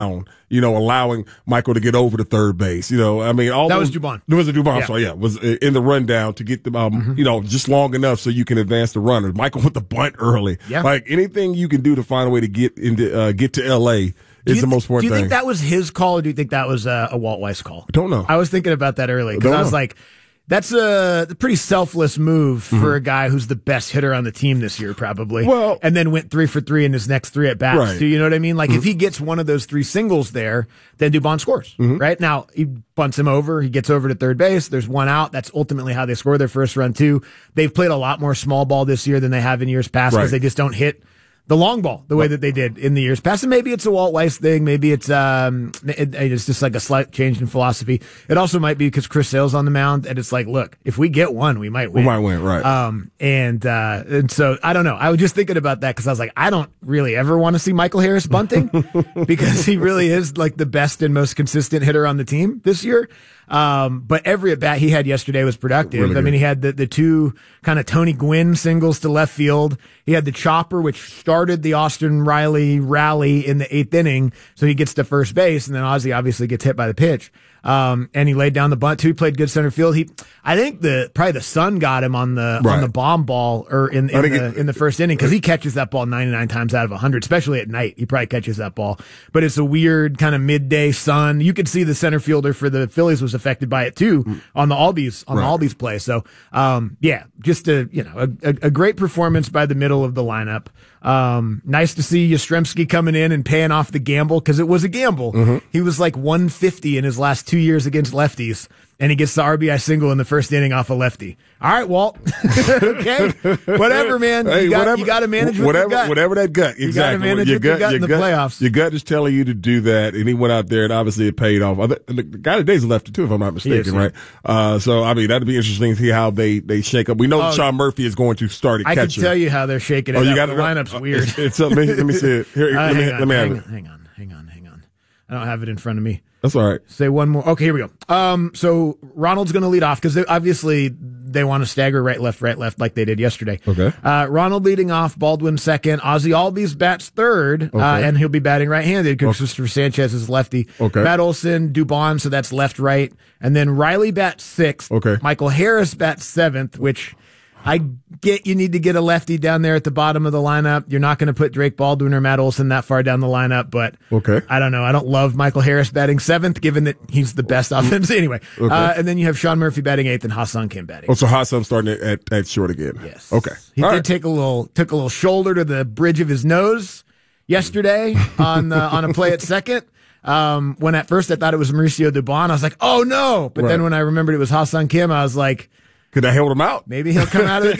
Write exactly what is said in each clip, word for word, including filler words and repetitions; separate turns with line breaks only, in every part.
down, you know, allowing Michael to get over to third base. You know, I mean, all
that
those,
was Dubon.
It was a Dubon.
Yeah.
So yeah, was in the rundown to get them, um,
mm-hmm.
you know, just long enough so you can advance the runners. Michael with the bunt early.
Yeah.
Like anything you can do to find a way to get into uh, get to L A is the most important thing.
Do you think that was his call, or do you think that was uh, a Walt Weiss call?
I don't know.
I was thinking about that early because I was know. like, that's a pretty selfless move for mm-hmm. a guy who's the best hitter on the team this year, probably. Well, and then went three for three in his next three at bats. Right. Do you know what I mean? Like mm-hmm. if he gets one of those three singles there, then Dubon scores. Mm-hmm. Right now, he bunts him over. He gets over to third base. There's one out. That's ultimately how they score their first run too. They've played a lot more small ball this year than they have in years past because right. they just don't hit the long ball the way that they did in the years past. And maybe it's a Walt Weiss thing. Maybe it's um, it, it's just like a slight change in philosophy. It also might be because Chris Sale's on the mound, and it's like, look, if we get one, we might win.
We might win, right?
Um, and uh, and so I don't know. I was just thinking about that because I was like, I don't really ever want to see Michael Harris bunting because he really is like the best and most consistent hitter on the team this year. Um, but every at bat he had yesterday was productive. Really I mean, he had the, the two kind of Tony Gwynn singles to left field. He had the chopper, which started the Austin Riley rally in the eighth inning. So he gets to first base, and then Ozzie obviously gets hit by the pitch. Um, and he laid down the bunt too. He played good center field. He, I think the, probably the sun got him on the,
right.
on the bomb ball or in, in the,
it,
in the first inning. Cause he catches that ball ninety-nine times out of a hundred, especially at night. He probably catches that ball, but it's a weird kind of midday sun. You could see the center fielder for the Phillies was affected by it too on the Albies, on right. the Albies play. So, um, yeah, just a, you know, a, a, a great performance by the middle of the lineup. Um, nice to see Yastrzemski coming in and paying off the gamble because it was a gamble. Mm-hmm. He was like one fifty in his last two years against lefties, and he gets the R B I single in the first inning off a lefty. All right, Walt. Okay, whatever, man.
Hey,
you got
whatever,
you got to manage with
whatever,
your gut.
Whatever that gut, exactly.
You got to manage
your
with
gut,
your gut
your
in the
gut,
playoffs.
Your gut is telling you to do that, and he went out there, and obviously it paid off. The guy today's a lefty too, if I'm not mistaken, is, right? Yeah. Uh, so I mean, that'd be interesting to see how they they shake up. We know oh, Sean Murphy is going to start at
I
catcher.
can tell you how they're shaking it. Oh, you got the lineup's
uh,
weird.
It's, it's, uh, let, me, let me see it. Here,
uh,
let me,
hang on,
let me have
hang
it.
On, hang on, hang on, hang on. I don't have it in front of me.
That's all right.
Say one more. Okay, here we go. Um, so Ronald's going to lead off because obviously they want to stagger right, left, right, left like they did yesterday.
Okay.
Uh, Ronald leading off, Baldwin second, Ozzie Albies bats third,
okay.
uh, and he'll be batting right-handed because
okay.
Christopher Sanchez is lefty.
Okay.
Matt Olson, Dubon, so that's left, right, and then Riley bats sixth.
Okay.
Michael Harris bats seventh, which I get you need to get a lefty down there at the bottom of the lineup. You're not going to put Drake Baldwin or Matt Olson that far down the lineup, but
okay.
I don't know. I don't love Michael Harris batting seventh, given that he's the best offense anyway.
Okay.
Uh, and then you have Sean Murphy batting eighth and Ha-Seong Kim batting.
Oh, so Ha-Seong starting at, at short again.
Yes.
Okay.
He
All
did
right.
take a little took a little shoulder to the bridge of his nose yesterday on uh, on a play at second. Um, when at first I thought it was Mauricio Dubon, I was like, oh no! But
right.
then when I remembered it was Ha-Seong Kim, I was like,
could I hold him out?
Maybe he'll come out of the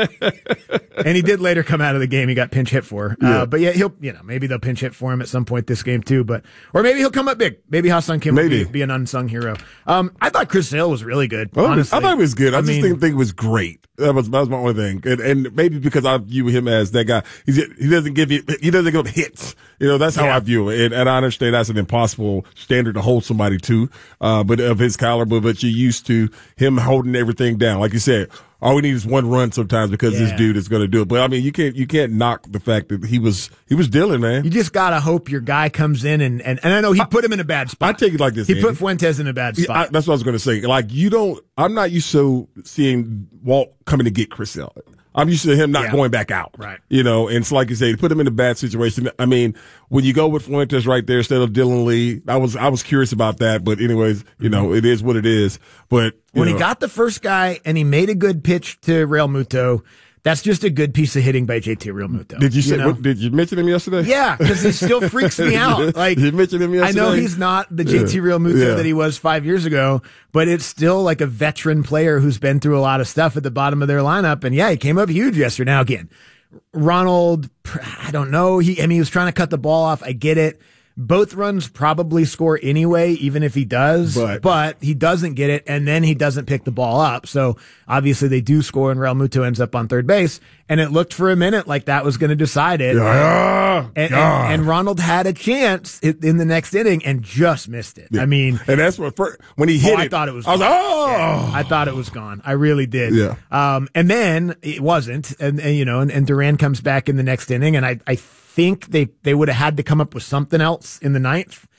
game. And he did later come out of the game. He got pinch hit for.
Yeah.
Uh, but yeah, he'll, you know, maybe they'll pinch hit for him at some point this game too. But, or maybe he'll come up big. Maybe Ha-Seong Kim will be, be an unsung hero. Um, I thought Chris Sale was really good.
Oh,
honestly.
I thought he was good. I, I just
mean,
didn't think it was great. That was, that was my only thing. And, and maybe because I view him as that guy. He's, he doesn't give you, he doesn't give hits. You know, that's how
yeah.
I view it. And, and I understand that's an impossible standard to hold somebody to, uh, but of his caliber, but you're used to him holding everything down. Like you said, all we need is one run sometimes because
yeah.
this dude is going to do it. But I mean, you can't, you can't knock the fact that he was, he was dealing, man.
You just gotta hope your guy comes in and, and, and I know he put him in a bad spot.
I take it like this.
He
Andy.
put Fuentes in a bad spot.
I, that's what I was going to say. Like, you don't, I'm not used to seeing Walt coming to get Chris Sale. I'm used to him not
yeah.
going back out.
Right.
You know, and it's like you say, put him in a bad situation. I mean, when you go with Fuentes right there instead of Dylan Lee, I was, I was curious about that. But anyways, you mm-hmm. know, it is what it is. But
when
know,
he got the first guy and he made a good pitch to Real Muto, that's just a good piece of hitting by J T Realmuto.
Did you say?
You know?
What, did you mention him yesterday?
Yeah, because he still freaks me out. Like
you mentioned him yesterday.
I know he's not the J T
yeah.
Realmuto
yeah.
that he was five years ago, but it's still like a veteran player who's been through a lot of stuff at the bottom of their lineup. And yeah, he came up huge yesterday. Now again, Ronald, I don't know. He, I mean, he was trying to cut the ball off. I get it. Both runs probably score anyway, even if he does,
but,
but he doesn't get it, and then he doesn't pick the ball up. So obviously they do score, and Real Muto ends up on third base. And it looked for a minute like that was going to decide it.
Yeah,
and, and, and Ronald had a chance in the next inning and just missed it.
Yeah.
I mean,
and that's what first, when he hit
oh,
it,
I thought it was.
I was
gone.
like, oh,
yeah, I thought it was gone. I really did.
Yeah.
Um, and then it wasn't, and, and you know, and, and Duran comes back in the next inning, and I, I think they, they would have had to come up with something else in the ninth.